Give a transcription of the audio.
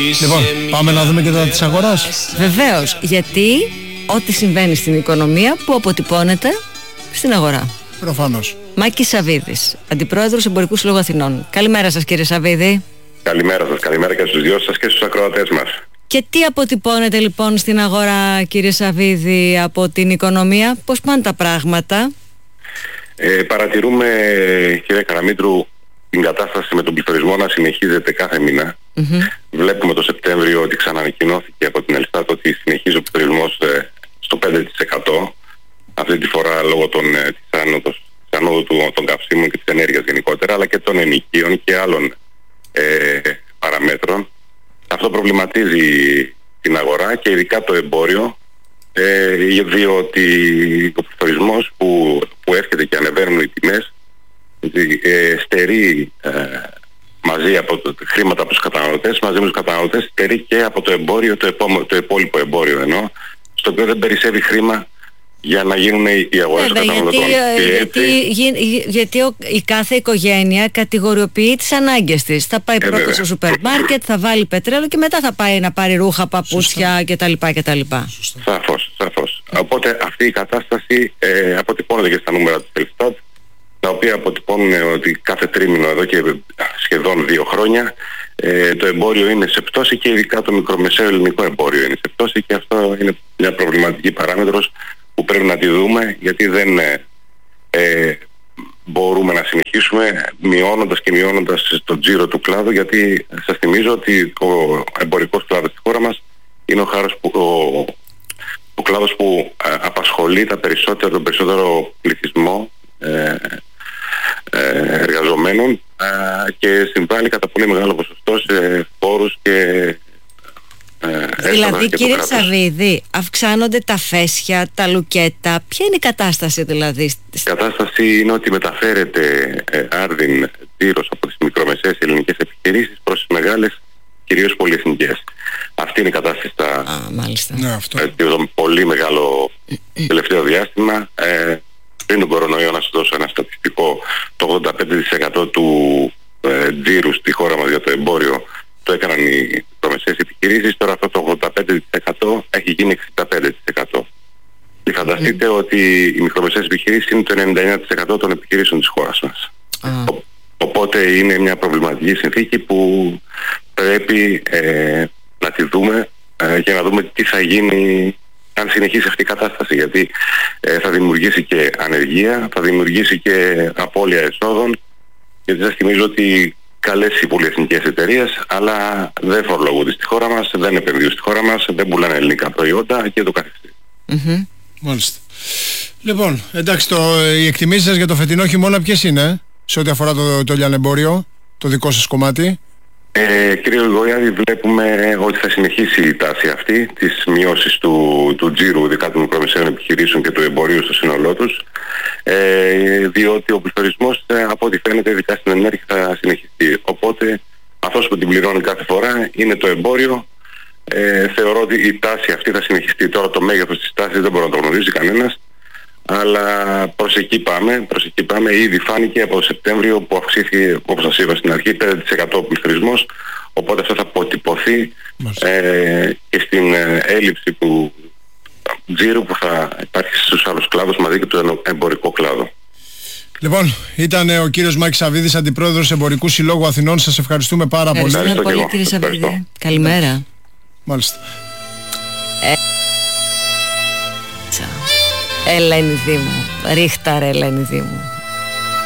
Λοιπόν, πάμε να δούμε και τα της αγοράς. Βεβαίως, γιατί ό,τι συμβαίνει στην οικονομία που αποτυπώνεται στην αγορά. Προφανώς. Μάκης Σαββίδης, Αντιπρόεδρος Εμπορικού Συλλόγου Αθηνών. Καλημέρα σας, κύριε Σαββίδη. Καλημέρα σας, καλημέρα και στους δυο σας και στους ακροατές μας. Και τι αποτυπώνεται λοιπόν στην αγορά, κύριε Σαββίδη, από την οικονομία, πώς πάνε τα πράγματα? Παρατηρούμε, κύριε Καραμήτρου, την κατάσταση με τον πληθωρισμό να συνεχίζεται κάθε μήνα. Βλέπουμε το Σεπτέμβριο ότι ξανανακοινώθηκε από την Ελστάτ ότι συνεχίζει ο πληθωρισμός στο 5%. Αυτή τη φορά λόγω της ανόδου των καυσίμων και της ενέργειας γενικότερα, αλλά και των ενοικίων και άλλων παραμέτρων. Αυτό προβληματίζει την αγορά και ειδικά το εμπόριο, διότι ο πληθωρισμός που έρχεται και ανεβαίνουν οι τιμές στερεί μαζί από χρήματα από τους καταναλωτές, μαζί με τους καταναλωτές στερεί και από το εμπόριο, το υπόλοιπο εμπόριο στο οποίο δεν περισσεύει χρήμα για να γίνουν οι αγορές των καταναλωτών. Γιατί η κάθε οικογένεια κατηγοριοποιεί τις ανάγκες της. Θα πάει πρώτα στο σούπερ μάρκετ, θα βάλει πετρέλαιο και μετά θα πάει να πάρει ρούχα, παπούτσια κτλ. Σαφώς. Οπότε αυτή η κατάσταση αποτυπώνεται και στα νούμερα της Ελστάτ, τα οποία αποτυπώνουν ότι κάθε τρίμηνο εδώ και σχεδόν 2 χρόνια το εμπόριο είναι σε πτώση και ειδικά το μικρομεσαίο ελληνικό εμπόριο είναι σε πτώση, και αυτό είναι μια προβληματική παράμετρος που πρέπει να τη δούμε, γιατί δεν μπορούμε να συνεχίσουμε μειώνοντας το τζίρο του κλάδου, γιατί σας θυμίζω ότι ο εμπορικός κλάδος της χώρα μας είναι ο κλάδος που απασχολεί τον περισσότερο πληθυσμό εργαζομένων και συμβάλλει κατά πολύ μεγάλο ποσοστό σε φόρους και δηλαδή, κύριε Σαββίδη, αυξάνονται τα φέσια, τα λουκέτα. Ποια είναι η κατάσταση δηλαδή? Η κατάσταση είναι ότι μεταφέρεται άρδιν τζίρος από τις μικρομεσαίες ελληνικές επιχειρήσεις προς τις μεγάλες, κυρίως πολυεθνικές. Αυτή είναι η κατάσταση το πολύ μεγάλο τελευταίο διάστημα. Πριν τον κορονοϊό, να σας δώσω ένα στατιστικό, το 85% του τζίρου στη χώρα μας για το εμπόριο το έκαναν οι μικρομεσαίες επιχειρήσεις. Τώρα αυτό το 85% έχει γίνει 65%. Και φανταστείτε ότι οι μικρομεσαίες επιχειρήσεις είναι το 99% των επιχειρήσεων της χώρας μας. Οπότε είναι μια προβληματική συνθήκη που πρέπει να τη δούμε για να δούμε τι θα γίνει αν συνεχίσει αυτή η κατάσταση, γιατί θα δημιουργήσει και ανεργία, θα δημιουργήσει και απώλεια εσόδων, γιατί σας θυμίζω ότι καλές οι πολυεθνικές εταιρείες, αλλά δεν φορολογούνται στη χώρα μας, δεν επενδύουν στη χώρα μας, δεν πουλάνε ελληνικά προϊόντα και το καθεξής. Μάλιστα. Λοιπόν, εντάξει, οι εκτιμήσεις σας για το φετινό χειμώνα ποιες είναι, σε ό,τι αφορά το λιανεμπόριο, το δικό σας κομμάτι? Κύριε Γρηγοριάδη, βλέπουμε ότι θα συνεχίσει η τάση αυτή της μειώσης του τζίρου, ειδικά των μικρομεσαίων επιχειρήσεων και του εμπορίου στο σύνολό τους, διότι ο πληθωρισμός από ό,τι φαίνεται ειδικά στην ενέργεια θα συνεχιστεί. Οπότε αυτός που την πληρώνει κάθε φορά είναι το εμπόριο. Θεωρώ ότι η τάση αυτή θα συνεχιστεί. Τώρα το μέγεθος της τάσης δεν μπορεί να το γνωρίζει κανένας, αλλά προς εκεί πάμε. Ήδη φάνηκε από το Σεπτέμβριο που αυξήθηκε, όπως σας είπα στην αρχή, 5% ο πληθωρισμός, οπότε αυτό θα αποτυπωθεί και στην έλλειψη του τζίρου που θα υπάρχει στους άλλους κλάδους μαζί και του εμπορικό κλάδο. Λοιπόν, ήταν ο κύριος Μάκης Σαββίδης, Αντιπρόεδρος Εμπορικού Συλλόγου Αθηνών. Σας ευχαριστούμε πάρα πολύ. Ευχαριστούμε πολύ, κύριε Σαββίδη. Καλημέρα. Μάλιστα. Ελένη μου, ρίχτα ρε Ελένη μου.